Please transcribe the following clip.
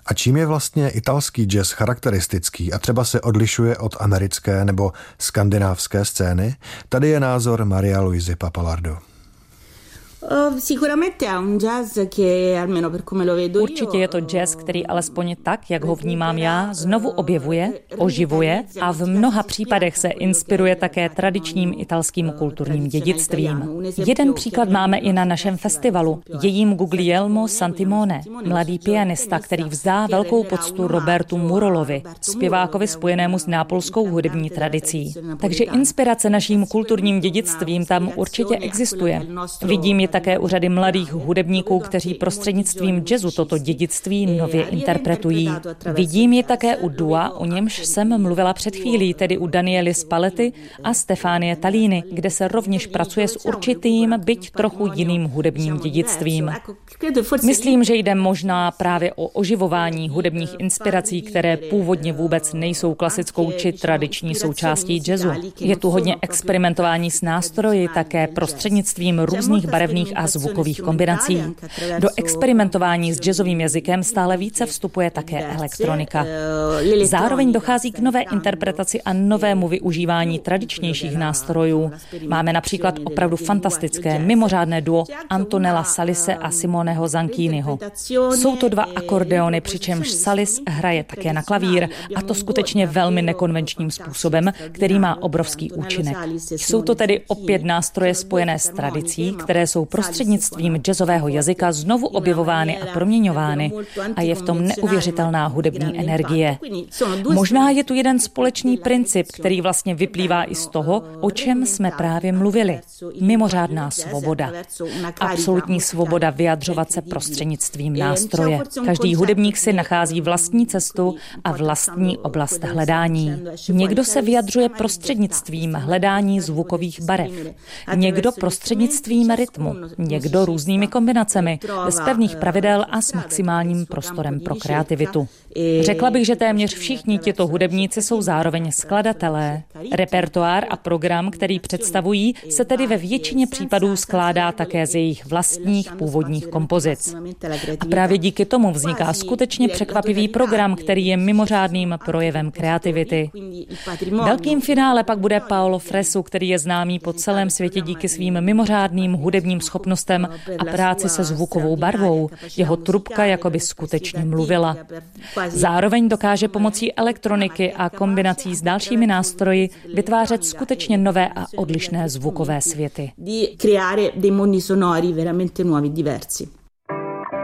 A čím je vlastně italský jazz charakteristický a třeba se odlišuje od americké nebo skandinávské scény? Tady je názor Maria Luisy Pappalardo. Určitě je to jazz, který alespoň tak, jak ho vnímám já, znovu objevuje, oživuje a v mnoha případech se inspiruje také tradičním italským kulturním dědictvím. Jeden příklad máme i na našem festivalu. Je jím Guglielmo Santimone, mladý pianista, který vzdá velkou poctu Robertu Murolovi, zpěvákovi spojenému s nápolskou hudební tradicí. Takže inspirace naším kulturním dědictvím tam určitě existuje. Vidím je také u řady mladých hudebníků, kteří prostřednictvím jazzu toto dědictví nově interpretují. Vidím ji také u dua, o němž jsem mluvila před chvílí, tedy u Daniely Spalletti a Stefanie Tallini, kde se rovněž pracuje s určitým, byť trochu jiným hudebním dědictvím. Myslím, že jde možná právě o oživování hudebních inspirací, které původně vůbec nejsou klasickou či tradiční součástí jazzu. Je tu hodně experimentování s nástroji, také prostřednictvím různých barevných a zvukových kombinací. Do experimentování s jazzovým jazykem stále více vstupuje také elektronika. Zároveň dochází k nové interpretaci a novému využívání tradičnějších nástrojů. Máme například opravdu fantastické, mimořádné duo Antonella Salise a Simoneho Zanchiniho. Jsou to dva akordeony, přičemž Salis hraje také na klavír, a to skutečně velmi nekonvenčním způsobem, který má obrovský účinek. Jsou to tedy opět nástroje spojené s tradicí, které jsou prostřednictvím jazzového jazyka znovu objevovány a proměňovány, a je v tom neuvěřitelná hudební energie. Možná je tu jeden společný princip, který vlastně vyplývá i z toho, o čem jsme právě mluvili. Mimořádná svoboda. Absolutní svoboda vyjadřovat se prostřednictvím nástroje. Každý hudebník si nachází vlastní cestu a vlastní oblast hledání. Někdo se vyjadřuje prostřednictvím hledání zvukových barev. Někdo prostřednictvím rytmu. Někdo různými kombinacemi, bez pevných pravidel a s maximálním prostorem pro kreativitu. Řekla bych, že téměř všichni tito hudebníci jsou zároveň skladatelé. Repertoár a program, který představují, se tedy ve většině případů skládá také z jejich vlastních původních kompozic. A právě díky tomu vzniká skutečně překvapivý program, který je mimořádným projevem kreativity. Velkým finále pak bude Paolo Fresu, který je známý po celém světě díky svým mimořádným hudebním schopnostem a práci se zvukovou barvou. Jeho trubka jakoby skutečně mluvila. Zároveň dokáže pomocí elektroniky a kombinací s dalšími nástroji vytvářet skutečně nové a odlišné zvukové světy.